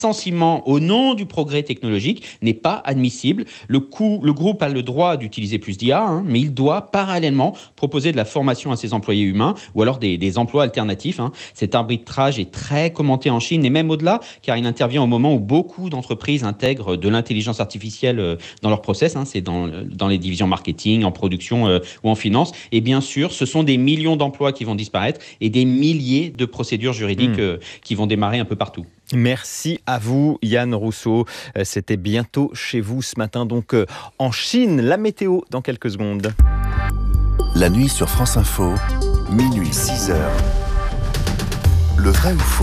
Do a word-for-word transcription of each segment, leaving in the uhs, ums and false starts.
licenciement au nom du progrès technologique n'est pas admissible. Le, coup, le groupe a le droit d'utiliser plus d'I A, hein, mais il doit parallèlement proposer de la formation à ses employés humains ou alors des, des emplois alternatifs. Hein. Cet arbitrage est très commenté en Chine et même au-delà, car il intervient au moment où beaucoup d'entreprises intègrent de l'intelligence artificielle dans leur process. Hein. C'est dans, dans les divisions marketing, en production euh, ou en finance. Et bien sûr, ce sont des millions d'emplois qui vont disparaître et des milliers de procédures juridiques mmh. euh, qui vont démarrer un peu partout. Merci à vous, Yann Rousseau. C'était bientôt chez vous ce matin, donc en Chine. La météo dans quelques secondes. La nuit sur France Info, minuit six heures. Le vrai ou faux ?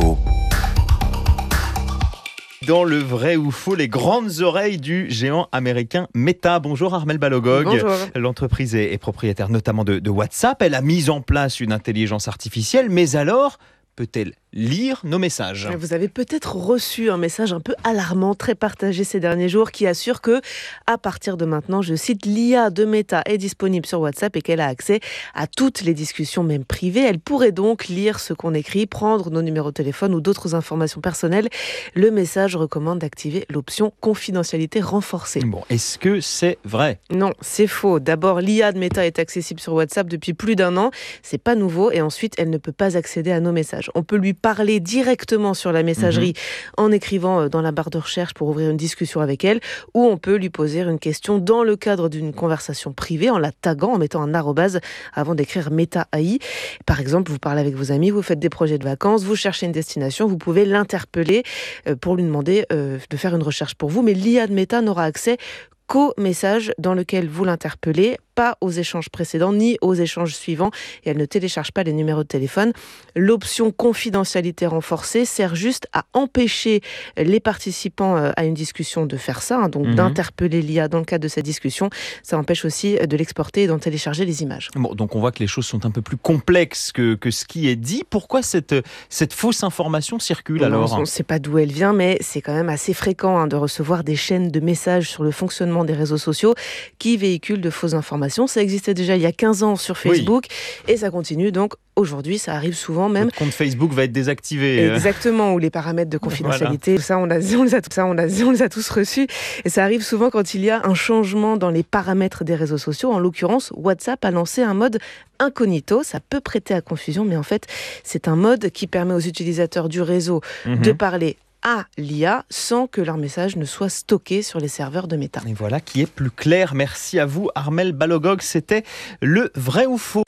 Dans le vrai ou faux, les grandes oreilles du géant américain Meta. Bonjour Armelle Balogog. Bonjour. L'entreprise est propriétaire notamment de, de WhatsApp. Elle a mis en place une intelligence artificielle, mais alors, peut-elle lire nos messages ? Vous avez peut-être reçu un message un peu alarmant, très partagé ces derniers jours, qui assure que, à partir de maintenant, je cite, l'I A de Meta est disponible sur WhatsApp et qu'elle a accès à toutes les discussions, même privées. Elle pourrait donc lire ce qu'on écrit, prendre nos numéros de téléphone ou d'autres informations personnelles. Le message recommande d'activer l'option confidentialité renforcée. Bon, est-ce que c'est vrai ? Non, c'est faux. D'abord, l'I A de Meta est accessible sur WhatsApp depuis plus d'un an. C'est pas nouveau. Et ensuite, elle ne peut pas accéder à nos messages. On peut lui parler directement sur la messagerie mmh. en écrivant dans la barre de recherche pour ouvrir une discussion avec elle, ou on peut lui poser une question dans le cadre d'une conversation privée en la taguant, en mettant un arrobase avant d'écrire Meta A I. Par exemple, vous parlez avec vos amis, vous faites des projets de vacances, vous cherchez une destination, vous pouvez l'interpeller pour lui demander de faire une recherche pour vous, mais l'I A de Meta n'aura accès qu'au message dans lequel vous l'interpellez, pas aux échanges précédents ni aux échanges suivants, et elle ne télécharge pas les numéros de téléphone. L'option confidentialité renforcée sert juste à empêcher les participants à une discussion de faire ça, hein, donc mmh. d'interpeller l'I A dans le cadre de cette discussion. Ça empêche aussi de l'exporter et d'en télécharger les images. Bon, donc on voit que les choses sont un peu plus complexes que, que ce qui est dit. Pourquoi cette, cette fausse information circule alors ? On ne sait pas d'où elle vient, mais c'est quand même assez fréquent hein, de recevoir des chaînes de messages sur le fonctionnement des réseaux sociaux qui véhiculent de fausses informations. Ça existait déjà il y a quinze ans sur Facebook oui. et ça continue donc aujourd'hui, ça arrive souvent même. Votre compte Facebook va être désactivé. Exactement, ou les paramètres de confidentialité, voilà. ça, on a, on les a, ça on, a, on les a tous reçus et ça arrive souvent quand il y a un changement dans les paramètres des réseaux sociaux. En l'occurrence, WhatsApp a lancé un mode incognito, ça peut prêter à confusion, mais en fait, c'est un mode qui permet aux utilisateurs du réseau mmh. de parler à l'I A sans que leur message ne soit stocké sur les serveurs de Meta. Et voilà qui est plus clair. Merci à vous Armelle Balogog. C'était le vrai ou faux.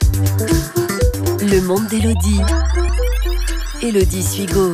Le monde d'Élodie. Élodie Suigo.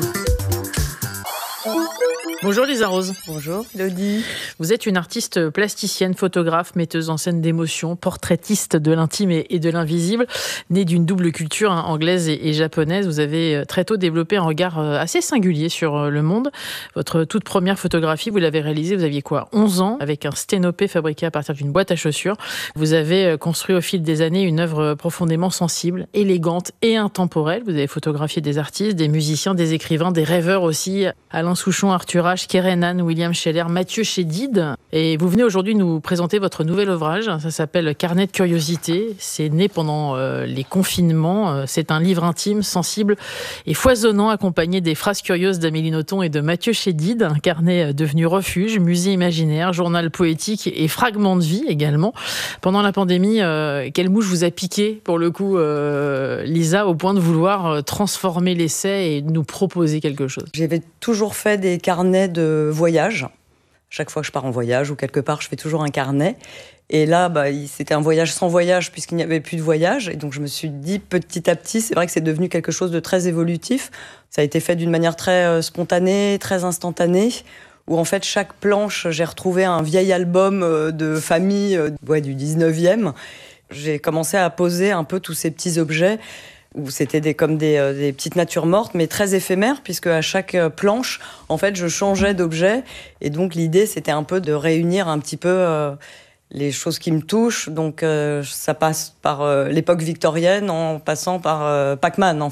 Bonjour Lisa Rose. Bonjour Élodie. Vous êtes une artiste plasticienne, photographe, metteuse en scène d'émotions, portraitiste de l'intime et de l'invisible. Née d'une double culture hein, anglaise et japonaise, vous avez très tôt développé un regard assez singulier sur le monde. Votre toute première photographie, vous l'avez réalisée, vous aviez quoi, onze ans, avec un sténopé fabriqué à partir d'une boîte à chaussures. Vous avez construit au fil des années une œuvre profondément sensible, élégante et intemporelle. Vous avez photographié des artistes, des musiciens, des écrivains, des rêveurs aussi. Alain Souchon, Arthur H, Kerenan, William Scheller, Mathieu Chédid. Et vous venez aujourd'hui nous présenter votre nouvel ouvrage. Ça s'appelle Carnet de curiosité. C'est né pendant euh, les confinements. C'est un livre intime, sensible et foisonnant, accompagné des phrases curieuses d'Amélie Nothomb et de Mathieu Chédid. Un carnet devenu refuge, musée imaginaire, journal poétique et fragment de vie également. Pendant la pandémie, euh, quelle mouche vous a piqué, pour le coup, euh, Lisa, au point de vouloir transformer l'essai et nous proposer quelque chose ? J'avais toujours fait des carnets de voyage. Chaque fois que je pars en voyage ou quelque part, je fais toujours un carnet. Et là, bah, c'était un voyage sans voyage puisqu'il n'y avait plus de voyage. Et donc, je me suis dit petit à petit, c'est vrai que c'est devenu quelque chose de très évolutif. Ça a été fait d'une manière très euh, spontanée, très instantanée, où en fait, chaque planche, j'ai retrouvé un vieil album euh, de famille euh, ouais, du dix-neuvième. J'ai commencé à poser un peu tous ces petits objets où c'était des, comme des, euh, des petites natures mortes, mais très éphémères, puisque à chaque euh, planche, en fait, je changeais d'objet. Et donc, l'idée, c'était un peu de réunir un petit peu euh, les choses qui me touchent. Donc, euh, ça passe par euh, l'époque victorienne, en passant par euh, Pac-Man, en fait.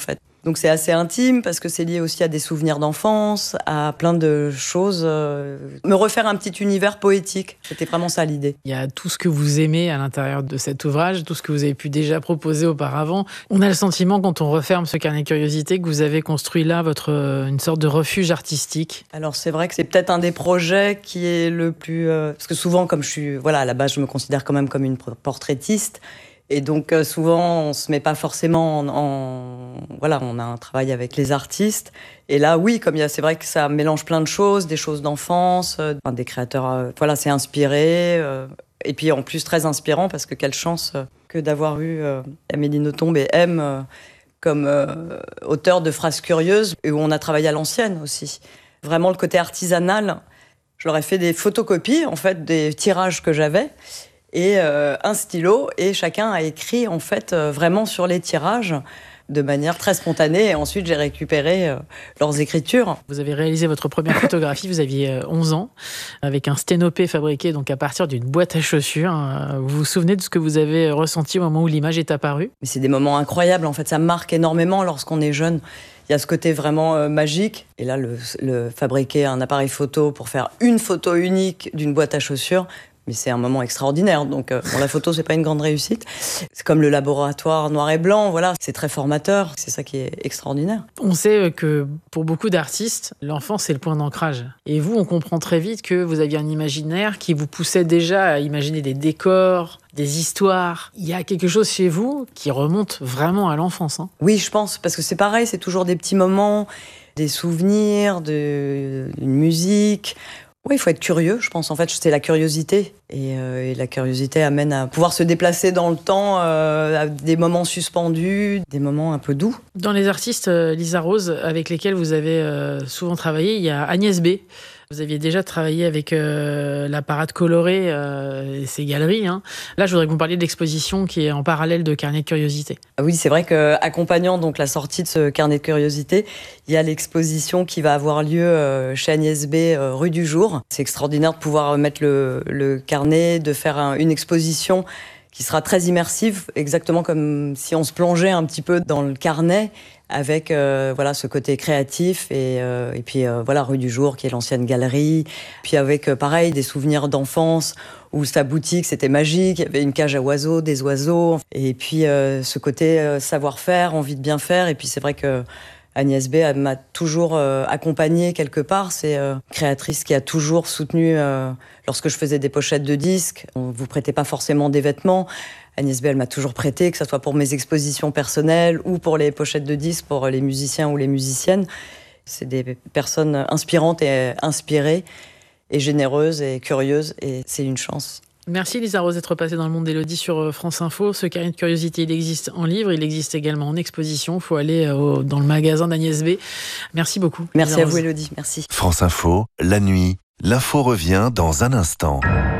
Donc c'est assez intime parce que c'est lié aussi à des souvenirs d'enfance, à plein de choses. Euh, me refaire un petit univers poétique, c'était vraiment ça l'idée. Il y a tout ce que vous aimez à l'intérieur de cet ouvrage, tout ce que vous avez pu déjà proposer auparavant. On a le sentiment, quand on referme ce carnet de curiosité, que vous avez construit là votre, une sorte de refuge artistique. Alors c'est vrai que c'est peut-être un des projets qui est le plus... Euh, parce que souvent, comme je suis... Voilà, à la base, je me considère quand même comme une portraitiste. Et donc euh, souvent, on se met pas forcément en, en... Voilà, on a un travail avec les artistes. Et là, oui, comme il y a, c'est vrai que ça mélange plein de choses, des choses d'enfance, euh, des créateurs... Euh, voilà, c'est inspiré. Euh, et puis en plus, très inspirant, parce que quelle chance euh, que d'avoir eu euh, Amélie Nothomb et M euh, comme euh, auteur de Phrases curieuses, et où on a travaillé à l'ancienne aussi. Vraiment, le côté artisanal. Je leur ai fait des photocopies, en fait, des tirages que j'avais. Et euh, un stylo, et chacun a écrit en fait euh, vraiment sur les tirages de manière très spontanée. Et ensuite, j'ai récupéré euh, leurs écritures. Vous avez réalisé votre première photographie, vous aviez euh, onze ans, avec un sténopé fabriqué donc à partir d'une boîte à chaussures. Euh, vous vous souvenez de ce que vous avez ressenti au moment où l'image est apparue ? Mais c'est des moments incroyables, en fait, ça marque énormément lorsqu'on est jeune. Il y a ce côté vraiment euh, magique. Et là, le, le fabriquer un appareil photo pour faire une photo unique d'une boîte à chaussures, mais c'est un moment extraordinaire. Donc, euh, bon, la photo, c'est pas une grande réussite. C'est comme le laboratoire noir et blanc. Voilà, c'est très formateur. C'est ça qui est extraordinaire. On sait que pour beaucoup d'artistes, l'enfance, c'est le point d'ancrage. Et vous, on comprend très vite que vous aviez un imaginaire qui vous poussait déjà à imaginer des décors, des histoires. Il y a quelque chose chez vous qui remonte vraiment à l'enfance. Hein. Oui, je pense, parce que c'est pareil, c'est toujours des petits moments, des souvenirs, de, une musique. Oui, il faut être curieux, je pense. En fait, c'est la curiosité. Et, euh, et la curiosité amène à pouvoir se déplacer dans le temps, euh, à des moments suspendus, des moments un peu doux. Dans les artistes, euh, Lisa Rose, avec lesquels vous avez euh, souvent travaillé, il y a Agnès B. Vous aviez déjà travaillé avec euh, la Parade colorée euh, et ses galeries. Hein. Là, je voudrais que vous parliez de l'exposition qui est en parallèle de Carnet de curiosité. Ah oui, c'est vrai qu'accompagnant donc la sortie de ce Carnet de curiosité, il y a l'exposition qui va avoir lieu euh, chez Agnès B, euh, rue du Jour. C'est extraordinaire de pouvoir mettre le, le carnet, de faire un, une exposition qui sera très immersive, exactement comme si on se plongeait un petit peu dans le carnet, avec euh, voilà ce côté créatif et, euh, et puis euh, voilà rue du Jour qui est l'ancienne galerie, puis avec euh, pareil des souvenirs d'enfance où sa boutique c'était magique, il y avait une cage à oiseaux, des oiseaux, et puis euh, ce côté euh, savoir-faire, envie de bien faire. Et puis c'est vrai que Agnès B m'a toujours euh, accompagnée quelque part. C'est euh, créatrice qui a toujours soutenu euh, lorsque je faisais des pochettes de disques. On vous prêtait pas forcément des vêtements. Agnès B, elle m'a toujours prêté, que ce soit pour mes expositions personnelles ou pour les pochettes de disques, pour les musiciens ou les musiciennes. C'est des personnes inspirantes et inspirées, et généreuses et curieuses, et c'est une chance. Merci Lisa Rose d'être passée dans le monde d'Élodie sur France Info. Ce carnet de curiosité, il existe en livre, il existe également en exposition. Il faut aller au, dans le magasin d'Agnès B. Merci beaucoup. Merci à vous Élodie, merci. France Info, la nuit, l'info revient dans un instant.